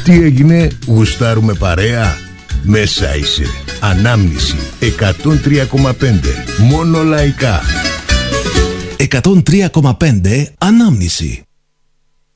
Τι έγινε, γουστάρουμε παρέα? Μέσα είσαι. Ανάμνηση 103,5. Μόνο λαϊκά. 103,5 Ανάμνηση.